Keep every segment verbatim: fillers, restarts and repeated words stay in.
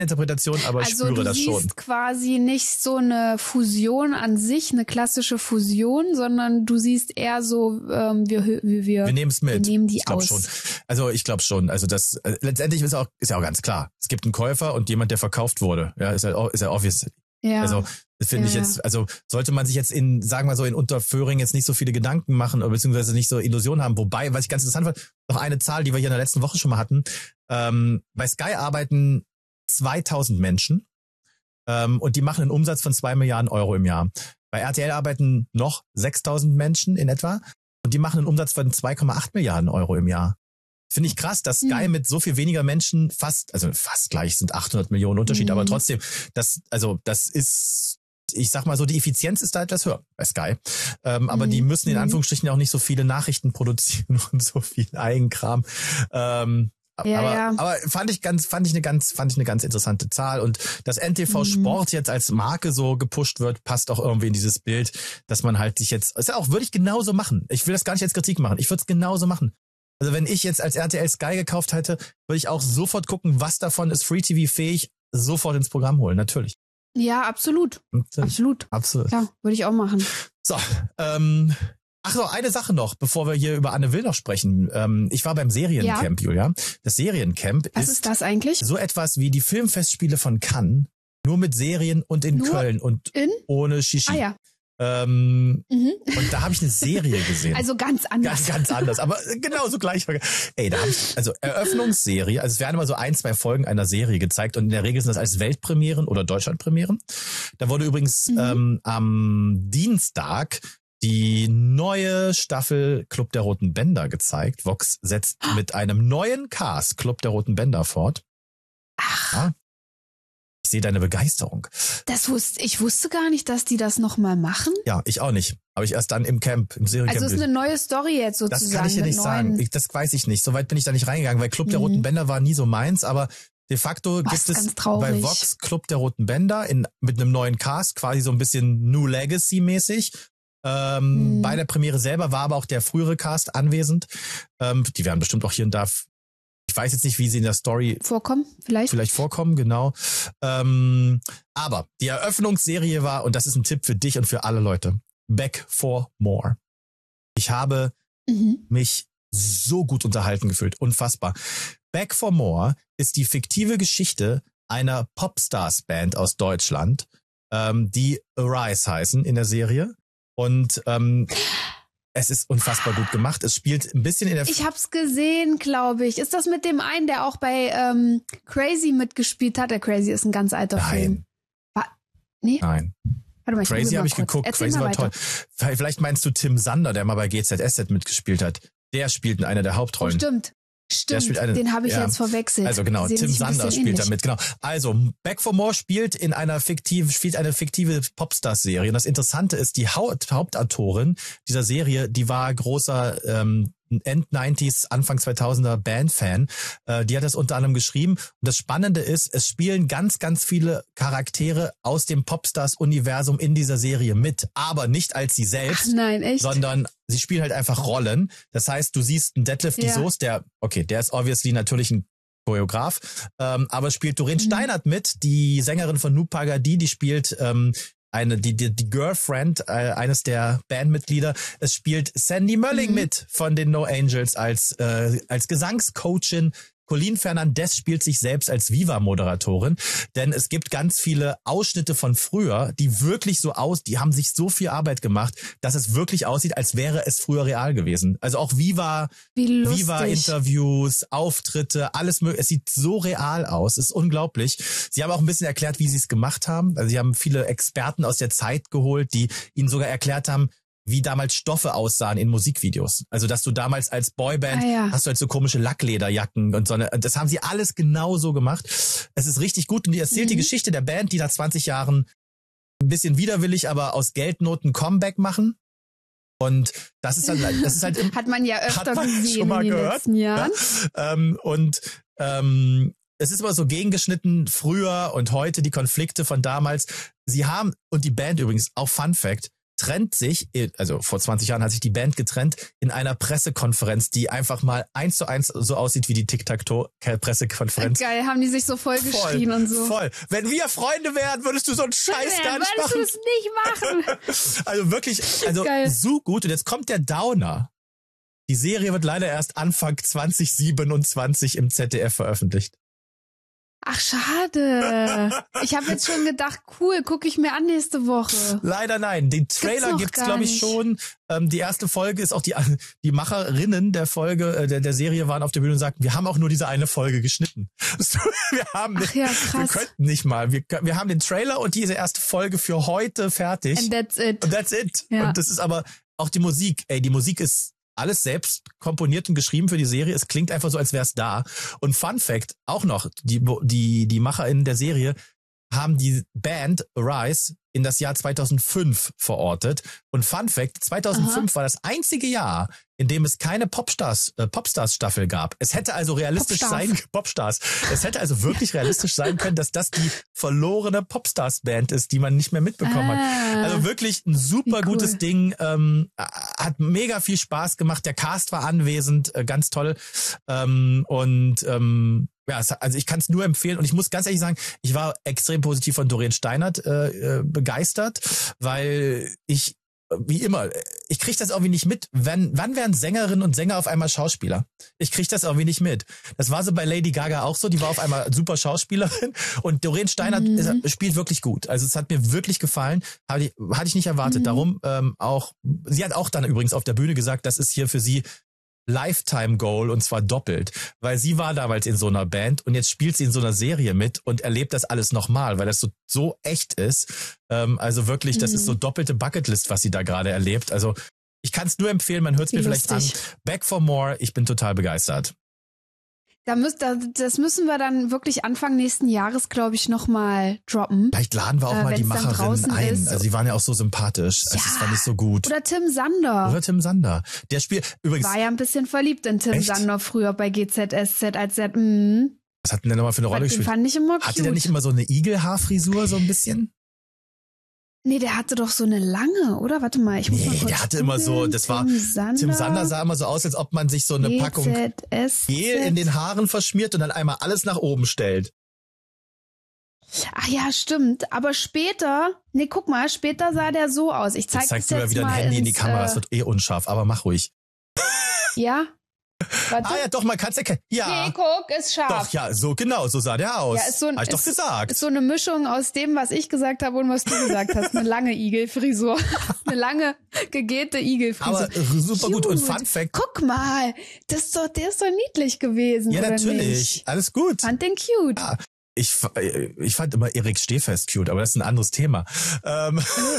Interpretation, aber ich also spüre das schon. Also du siehst quasi nicht so eine Fusion an sich, eine klassische Fusion, sondern du siehst eher so, ähm, wir, wir, wir, wir nehmen es mit. Wir nehmen die ich glaube aus. schon. Also ich glaube schon. Also das äh, letztendlich ist auch ist ja auch ganz klar. Es gibt einen Käufer und jemand, der verkauft wurde. Ja, ist ja ist ja obvious. Ja. Also das finde ja, ich jetzt, also sollte man sich jetzt in, sagen wir so, in Unterföhring jetzt nicht so viele Gedanken machen oder beziehungsweise nicht so Illusionen haben. Wobei, was ich ganz interessant fand, noch eine Zahl, die wir hier in der letzten Woche schon mal hatten. Ähm, bei Sky arbeiten zweitausend Menschen ähm, und die machen einen Umsatz von zwei Milliarden Euro im Jahr. Bei R T L arbeiten noch sechstausend Menschen in etwa und die machen einen Umsatz von zwei Komma acht Milliarden Euro im Jahr. Finde ich krass, dass Sky mhm. mit so viel weniger Menschen fast, also fast gleich sind achthundert Millionen Unterschied, mhm. aber trotzdem, das, also das ist, ich sag mal so, die Effizienz ist da etwas höher bei Sky. Ähm, aber mhm. die müssen in Anführungsstrichen auch nicht so viele Nachrichten produzieren und so viel Eigenkram. Ähm, Ja, aber, ja. aber fand ich ganz, fand ich eine ganz, fand ich eine ganz interessante Zahl und dass N T V mhm. Sport jetzt als Marke so gepusht wird, passt auch irgendwie in dieses Bild, dass man halt sich jetzt, ist ja auch, würde ich genauso machen. Ich will das gar nicht als Kritik machen. Ich würde es genauso machen. Also wenn ich jetzt als R T L Sky gekauft hätte, würde ich auch sofort gucken, was davon ist Free T V fähig, sofort ins Programm holen, natürlich. Ja, absolut. Natürlich. Absolut. Absolut. Ja, würde ich auch machen. So, ähm, ach so, eine Sache noch, bevor wir hier über Anne Will noch sprechen. Ähm, ich war beim Seriencamp, ja. Julia. Das Seriencamp Was ist, ist das eigentlich? So etwas wie die Filmfestspiele von Cannes, nur mit Serien und in nur Köln und in? ohne Shishi. Ah ja. Ähm, mhm. Und da habe ich eine Serie gesehen. Also ganz anders. Ganz, ganz anders, aber genauso gleich. Ey, da habe ich, also Eröffnungsserie, also es werden immer so ein, zwei Folgen einer Serie gezeigt und in der Regel sind das als Weltpremieren oder Deutschlandpremieren. Da wurde übrigens mhm. ähm, am Dienstag die neue Staffel Club der Roten Bänder gezeigt. Vox setzt oh. mit einem neuen Cast Club der Roten Bänder fort. Ach. Ja. Ich sehe deine Begeisterung. Das wusste, ich wusste gar nicht, dass die das nochmal machen. Ja, ich auch nicht. Aber ich erst dann im Camp, im Seriencamp. Also es ist eine neue Story jetzt sozusagen. Das kann ich dir nicht sagen. Ich, das weiß ich nicht. Soweit bin ich da nicht reingegangen, weil Club mhm. der Roten Bänder war nie so meins. Aber de facto Was, gibt es traurig. bei Vox Club der Roten Bänder in, mit einem neuen Cast, quasi so ein bisschen New Legacy-mäßig. Ähm, mhm. Bei der Premiere selber war aber auch der frühere Cast anwesend. Ähm, die werden bestimmt auch hier und da, ich weiß jetzt nicht, wie sie in der Story vorkommen, vielleicht. Vielleicht vorkommen, genau. Ähm, aber die Eröffnungsserie war, und das ist ein Tipp für dich und für alle Leute, Back for More. Ich habe mhm. mich so gut unterhalten gefühlt, unfassbar. Back for More ist die fiktive Geschichte einer Popstars-Band aus Deutschland, ähm, die Arise heißen in der Serie. Und ähm, es ist unfassbar gut gemacht. Es spielt ein bisschen in der... Ich hab's gesehen, glaube ich. Ist das mit dem einen, der auch bei ähm, Crazy mitgespielt hat? Der Crazy ist ein ganz alter Nein. Film. War, nee? Nein. Warte mal, ich Crazy habe ich kurz. geguckt. Erzähl Crazy war weiter. toll. Vielleicht meinst du Tim Sander, der mal bei G Z S Z mitgespielt hat. Der spielt in einer der Hauptrollen. Oh, stimmt. Stimmt, eine, den habe ich ja. jetzt verwechselt. Also genau, Tim Sander spielt damit, genau. Also, Back for More spielt in einer fiktive, spielt eine fiktive Popstars-Serie. Und das Interessante ist, die Haupt, Hauptautorin dieser Serie, die war großer ähm, End-neunziger, Anfang zweitausender Band-Fan. Äh, die hat das unter anderem geschrieben. Und das Spannende ist, es spielen ganz, ganz viele Charaktere aus dem Popstars-Universum in dieser Serie mit. Aber nicht als sie selbst, Ach nein, echt? sondern sie spielen halt einfach Rollen. Das heißt, du siehst einen Detlef ja. Soos, der, okay, der ist obviously natürlich ein Choreograf, ähm, aber spielt Doreen mhm. Steinert mit, die Sängerin von Noob Pagadi, die spielt ähm, eine die die, die Girlfriend äh, eines der Bandmitglieder. Es spielt Sandy Mölling mhm. mit von den No Angels als äh, als Gesangscoachin. Colleen Fernandez spielt sich selbst als Viva-Moderatorin, denn es gibt ganz viele Ausschnitte von früher, die wirklich so aus, die haben sich so viel Arbeit gemacht, dass es wirklich aussieht, als wäre es früher real gewesen. Also auch Viva, Viva-Interviews, Auftritte, alles mögliche. Es sieht so real aus, es ist unglaublich. Sie haben auch ein bisschen erklärt, wie sie es gemacht haben. Also sie haben viele Experten aus der Zeit geholt, die ihnen sogar erklärt haben, wie damals Stoffe aussahen in Musikvideos. Also, dass du damals als Boyband, ah, ja. hast du halt so komische Lacklederjacken und so eine, das haben sie alles genau so gemacht. Es ist richtig gut und die erzählt mhm. die Geschichte der Band, die nach zwanzig Jahren ein bisschen widerwillig, aber aus Geldnoten Comeback machen. Und das ist dann, das ist halt im, hat man ja öfter man gesehen schon mal in den gehört, letzten Jahren. Ja? Ähm, und ähm, es ist immer so gegengeschnitten, früher und heute die Konflikte von damals. Sie haben, und die Band übrigens, auch Fun Fact, trennt sich, also vor zwanzig Jahren hat sich die Band getrennt, in einer Pressekonferenz, die einfach mal eins zu eins so aussieht wie die Tic-Tac-Toe-Pressekonferenz. Geil, haben die sich so voll, voll geschrien und so. Voll. Wenn wir Freunde wären, würdest du so einen Scheiß nee, gar nicht machen. Würdest du es nicht machen. Also wirklich, also Geil. so gut. Und jetzt kommt der Downer. Die Serie wird leider erst Anfang zwanzig siebenundzwanzig im Z D F veröffentlicht. Ach, schade. Ich habe jetzt schon gedacht, cool, gucke ich mir an nächste Woche. Leider nein. Den Trailer gibt's, gibt's glaube ich, schon. Ähm, die erste Folge ist auch die die Macherinnen der Folge, äh, der, der Serie waren auf der Bühne und sagten, wir haben auch nur diese eine Folge geschnitten. wir haben nicht, Ach ja, krass. Wir könnten nicht mal. Wir, wir haben den Trailer und diese erste Folge für heute fertig. And that's it. And that's it. Ja. Und das ist aber auch die Musik. Ey, die Musik ist alles selbst komponiert und geschrieben für die Serie. Es klingt einfach so, als wäre es da. Und Fun Fact, auch noch, die, die, die MacherInnen der Serie haben die Band Arise in das Jahr zweitausendfünf verortet. Und Fun Fact, zweitausendfünf Aha. war das einzige Jahr, in dem es keine Popstars, äh, Popstars-Staffel gab. Es hätte also realistisch Popstars. sein, Popstars. Es hätte also wirklich realistisch sein können, dass das die verlorene Popstars-Band ist, die man nicht mehr mitbekommen ah, hat. Also wirklich ein super cool. gutes Ding, ähm, hat mega viel Spaß gemacht. Der Cast war anwesend, äh, ganz toll. Ähm, und, ähm, ja, also ich kann es nur empfehlen und ich muss ganz ehrlich sagen, ich war extrem positiv von Doreen Steinert äh, begeistert, weil ich, wie immer, ich kriege das irgendwie nicht mit, wenn, wann werden Sängerinnen und Sänger auf einmal Schauspieler? Ich kriege das irgendwie nicht mit. Das war so bei Lady Gaga auch so, die war auf einmal super Schauspielerin und Doreen Steinert mhm. ist, spielt wirklich gut. Also es hat mir wirklich gefallen, hatte ich, hatte ich nicht erwartet. Mhm. Darum ähm, auch, sie hat auch dann übrigens auf der Bühne gesagt, das ist hier für sie Lifetime Goal und zwar doppelt, weil sie war damals in so einer Band und jetzt spielt sie in so einer Serie mit und erlebt das alles nochmal, weil das so so echt ist. Ähm, also wirklich, das mhm. ist so doppelte Bucketlist, was sie da gerade erlebt. Also ich kann es nur empfehlen, man hört es mir vielleicht an. Back for More, ich bin total begeistert. Da müsst, da, das müssen wir dann wirklich Anfang nächsten Jahres, glaube ich, nochmal droppen. Vielleicht laden wir auch äh, mal die Macherinnen ein. Ist. Also die waren ja auch so sympathisch. Ja. Also das fand ich so gut. Oder Tim Sander. Oder Tim Sander. Der spielt übrigens. War ja ein bisschen verliebt in Tim Echt? Sander früher bei G Z S Z als er. Mm. Was hat denn der nochmal für eine Rolle gespielt? Fand ich immer cute. Hatte der nicht immer so eine Igelhaarfrisur so ein bisschen? Nee, der hatte doch so eine lange, oder? Warte mal, ich muss nee, mal kurz der hatte gucken. immer so, das war, Tim Sander, Tim Sander sah immer so aus, als ob man sich so eine G Z Packung S Z. Gel in den Haaren verschmiert und dann einmal alles nach oben stellt. Ach ja, stimmt. Aber später, nee, guck mal, später sah der so aus. Ich zeig jetzt zeigst das du jetzt ja wieder mal ein Handy in die ins, Kamera, äh, das wird eh unscharf, aber mach ruhig. Ja. Warte. Ah ja, doch, man kann es erkennen. Ja. Nee, guck, ist scharf. Doch, ja, so genau, so sah der aus. Ja, ist so ein, Hab ich ist, doch gesagt. Ist so eine Mischung aus dem, was ich gesagt habe und was du gesagt hast. Eine lange Igelfrisur. Eine lange, gegehte Igelfrisur. Aber super gut. Und Fun Fact. Guck mal, das ist doch, der ist doch niedlich gewesen, Ja, oder natürlich. Nicht? Alles gut. Fand den cute. Ja. Ich, ich fand immer Erik Stehfest cute, aber das ist ein anderes Thema. Ähm,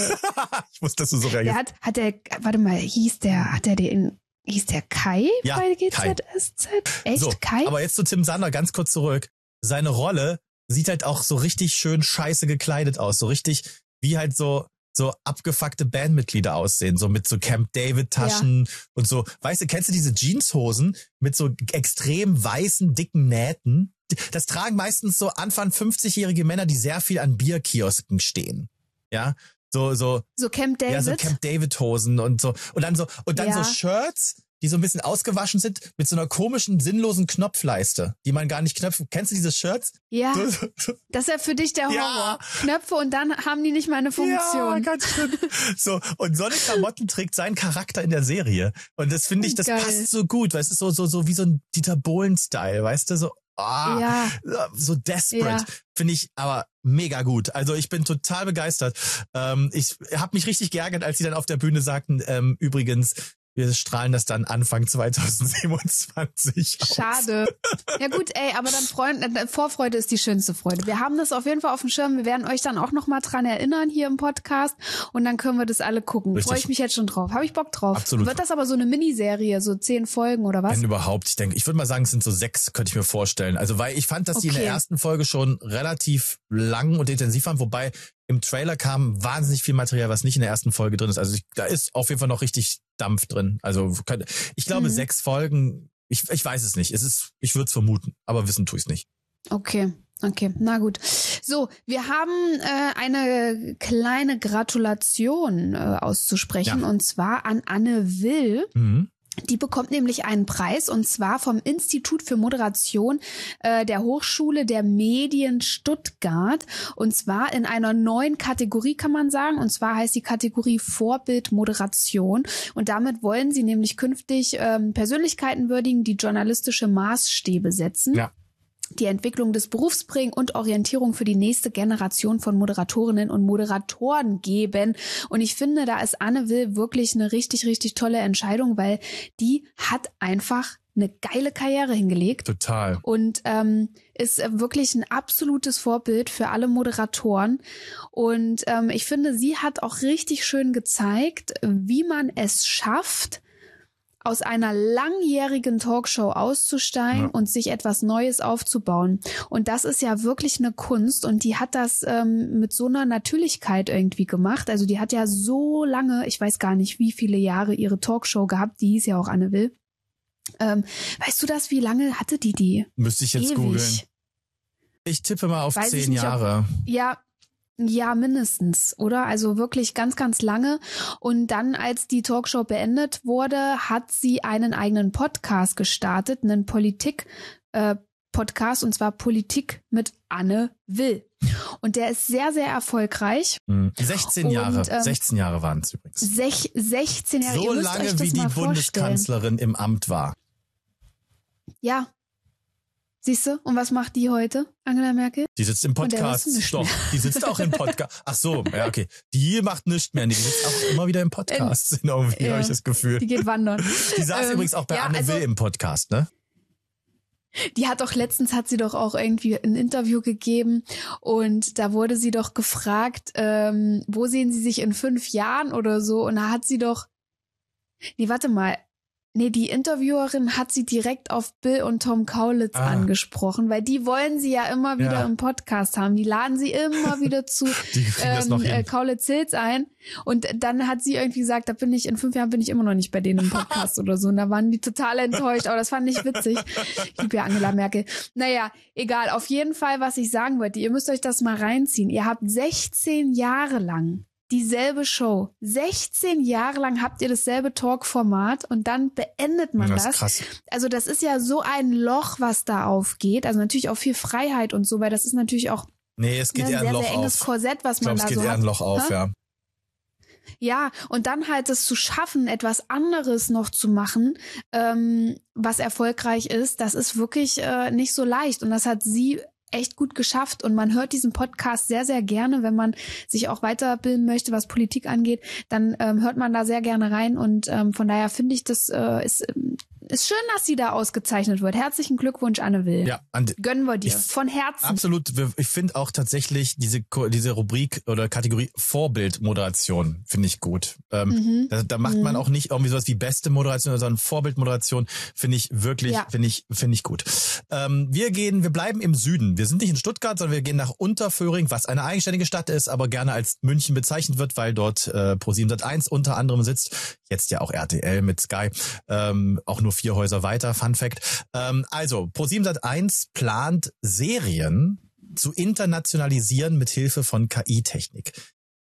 ich wusste, dass du so reagierst. Der hat, hat der, warte mal, hieß der, hat der den, hieß der Kai ja, bei G Z S Z? Echt, so, Kai? Aber jetzt zu Tim Sander, ganz kurz zurück. Seine Rolle sieht halt auch so richtig schön scheiße gekleidet aus. So richtig, wie halt so, so abgefuckte Bandmitglieder aussehen. So mit so Camp David Taschen ja. und so. Weißt du, kennst du diese Jeanshosen mit so extrem weißen, dicken Nähten? Das tragen meistens so Anfang fünfzigjährige Männer, die sehr viel an Bierkiosken stehen. Ja, so, so. So Camp David? Ja, so Camp David Hosen und so. Und dann so, und dann ja. so Shirts, die so ein bisschen ausgewaschen sind, mit so einer komischen, sinnlosen Knopfleiste, die man gar nicht knöpfen. Kennst du diese Shirts? Ja. So, so, so. Das ist ja für dich der Horror. Ja. Knöpfe und dann haben die nicht mal eine Funktion. Ja, ganz schön. So, und so eine Klamotten trägt sein Charakter in der Serie. Und das finde ich, das Geil. passt so gut, weil es ist so, so, so wie so ein Dieter Bohlen-Style, weißt du, so, ah, ja. so desperate. Ja. Finde ich aber mega gut. Also ich bin total begeistert. Ähm, ich habe mich richtig geärgert, als sie dann auf der Bühne sagten, ähm, übrigens, wir strahlen das dann Anfang zweitausendsiebenundzwanzig aus. Schade. Ja gut, ey, aber dann Freund, Vorfreude ist die schönste Freude. Wir haben das auf jeden Fall auf dem Schirm. Wir werden euch dann auch noch mal dran erinnern hier im Podcast und dann können wir das alle gucken. Freue ich mich jetzt schon drauf. Habe ich Bock drauf. Absolut. Wird das aber so eine Miniserie, so zehn Folgen oder was? Wenn überhaupt. Ich denke, ich würde mal sagen, es sind so sechs, könnte ich mir vorstellen. Also weil ich fand, dass okay. die in der ersten Folge schon relativ lang und intensiv waren, wobei im Trailer kam wahnsinnig viel Material, was nicht in der ersten Folge drin ist. Also ich, da ist auf jeden Fall noch richtig Dampf drin. Also ich glaube, mhm. sechs Folgen, ich, ich weiß es nicht. Es ist, ich würde es vermuten, aber wissen tue ich es nicht. Okay. Okay, na gut. So, wir haben äh, eine kleine Gratulation äh, auszusprechen, ja. Und zwar an Anne Will. Mhm. Die bekommt nämlich einen Preis, und zwar vom Institut für Moderation äh, der Hochschule der Medien Stuttgart, und zwar in einer neuen Kategorie, kann man sagen, und zwar heißt die Kategorie Vorbildmoderation, und damit wollen sie nämlich künftig ähm, Persönlichkeiten würdigen, die journalistische Maßstäbe setzen. Ja. Die Entwicklung des Berufs bringen und Orientierung für die nächste Generation von Moderatorinnen und Moderatoren geben. Und ich finde, da ist Anne Will wirklich eine richtig, richtig tolle Entscheidung, weil die hat einfach eine geile Karriere hingelegt. Total. Und ähm, ist wirklich ein absolutes Vorbild für alle Moderatoren. Und ähm, ich finde, sie hat auch richtig schön gezeigt, wie man es schafft, aus einer langjährigen Talkshow auszusteigen, ja, und sich etwas Neues aufzubauen. Und das ist ja wirklich eine Kunst, und die hat das ähm, mit so einer Natürlichkeit irgendwie gemacht. Also die hat ja so lange, ich weiß gar nicht, wie viele Jahre ihre Talkshow gehabt, die hieß ja auch Anne Will. Ähm, weißt du das, wie lange hatte die die? Müsste ich jetzt googeln. Ich tippe mal auf weiß zehn nicht, Jahre. Ob, ja, Ja, mindestens, oder? Also wirklich ganz, ganz lange. Und dann, als die Talkshow beendet wurde, hat sie einen eigenen Podcast gestartet, einen Politik-Podcast, äh, und zwar Politik mit Anne Will. Und der ist sehr, sehr erfolgreich. sechzehn Jahre, und, ähm, sechzehn Jahre waren es übrigens. Sech, sechzehn Jahre. So lange, wie die Bundeskanzlerin im Amt war. Ja. Siehst du? Und was macht die heute, Angela Merkel? Die sitzt im Podcast. Doch, die sitzt auch im Podcast. Ach so, ja, okay. Die macht nichts mehr. Die sitzt auch immer wieder im Podcast. In, irgendwie ja, habe ich das Gefühl. Die geht wandern. Die saß ähm, übrigens auch bei ja, Anne also, Will im Podcast, ne? Die hat doch letztens, hat sie doch auch irgendwie ein Interview gegeben, und da wurde sie doch gefragt, ähm, wo sehen Sie sich in fünf Jahren oder so, und da hat sie doch, nee, warte mal, Nee, die Interviewerin hat sie direkt auf Bill und Tom Kaulitz ah. angesprochen, weil die wollen sie ja immer wieder ja. im Podcast haben. Die laden sie immer wieder zu ähm, äh, Kaulitz-Hills ein. Und dann hat sie irgendwie gesagt, da bin ich, in fünf Jahren bin ich immer noch nicht bei denen im Podcast oder so. Und da waren die total enttäuscht. Aber das fand ich witzig. Ich liebe ja Angela Merkel. Naja, egal. Auf jeden Fall, was ich sagen wollte, ihr müsst euch das mal reinziehen. Ihr habt sechzehn Jahre lang dieselbe Show. sechzehn Jahre lang habt ihr dasselbe Talk-Format, und dann beendet man das. Das ist krass. Also das ist ja so ein Loch, was da aufgeht. Also natürlich auch viel Freiheit und so, weil das ist natürlich auch nee, es geht ein eher ein sehr, Loch sehr enges auf. Korsett, was ich glaub, man da es geht so eher hat. ein Loch auf, ja. Ja, und dann halt es zu schaffen, etwas anderes noch zu machen, ähm, was erfolgreich ist, das ist wirklich äh, nicht so leicht. Und das hat sie echt gut geschafft, und man hört diesen Podcast sehr, sehr gerne, wenn man sich auch weiterbilden möchte, was Politik angeht, dann ähm, hört man da sehr gerne rein, und ähm, von daher finde ich, das äh, ist, ist schön, dass sie da ausgezeichnet wird. Herzlichen Glückwunsch, Anne Will. Ja, and, Gönnen wir dir, ich, von Herzen. Absolut, ich finde auch tatsächlich diese diese Rubrik oder Kategorie Vorbildmoderation finde ich gut. Ähm, mhm. da, da macht mhm. man auch nicht irgendwie sowas wie beste Moderation, sondern Vorbildmoderation finde ich wirklich, ja. finde ich, finde ich gut. Ähm, wir gehen, wir bleiben im Süden. Wir sind nicht in Stuttgart, sondern wir gehen nach Unterföhring, was eine eigenständige Stadt ist, aber gerne als München bezeichnet wird, weil dort äh, ProSieben Sat eins unter anderem sitzt. Jetzt ja auch R T L mit Sky, ähm, auch nur vier Häuser weiter, Fun Fact. Ähm, also, ProSieben Sat eins plant Serien zu internationalisieren mit Hilfe von K I-Technik.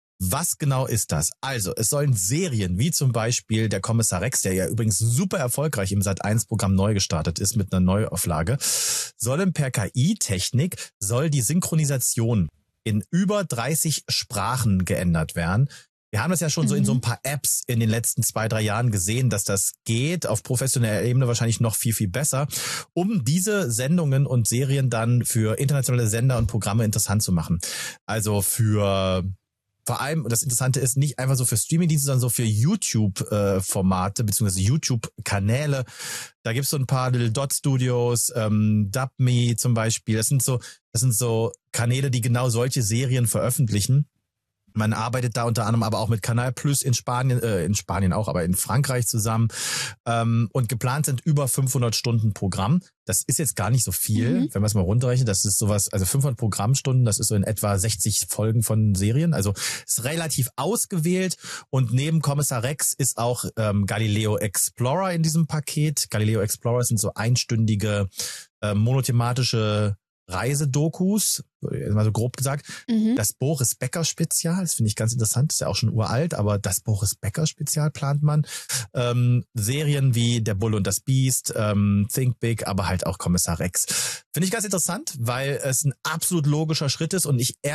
Was genau ist das? Also, es sollen Serien, wie zum Beispiel der Kommissar Rex, der ja übrigens super erfolgreich im Sat eins Programm neu gestartet ist mit einer Neuauflage, sollen per K I-Technik, soll die Synchronisation in über dreißig Sprachen geändert werden. Wir haben das ja schon mhm. so in so ein paar Apps in den letzten zwei, drei Jahren gesehen, dass das geht, auf professioneller Ebene wahrscheinlich noch viel, viel besser, um diese Sendungen und Serien dann für internationale Sender und Programme interessant zu machen. Also für vor allem, und das Interessante ist, nicht einfach so für Streamingdienste, sondern so für YouTube-Formate, äh, beziehungsweise YouTube-Kanäle. Da gibt's so ein paar Little Dot Studios, ähm, Dubme zum Beispiel. Das sind so, das sind so Kanäle, die genau solche Serien veröffentlichen. Man arbeitet da unter anderem aber auch mit Kanal Plus in Spanien, äh, in Spanien auch, aber in Frankreich zusammen. Ähm, und geplant sind über fünfhundert Stunden Programm. Das ist jetzt gar nicht so viel, mhm. wenn man es mal runterrechnet. Das ist sowas, also fünfhundert Programmstunden, das ist so in etwa sechzig Folgen von Serien. Also ist relativ ausgewählt. Und neben Kommissar Rex ist auch ähm, Galileo Explorer in diesem Paket. Galileo Explorer sind so einstündige, äh, monothematische Reisedokus, mal so grob gesagt. Mhm. Das Boris Becker Spezial, das finde ich ganz interessant, ist ja auch schon uralt, aber das Boris Becker Spezial plant man. Ähm, Serien wie Der Bulle und das Biest, ähm, Think Big, aber halt auch Kommissar Rex. Finde ich ganz interessant, weil es ein absolut logischer Schritt ist und ich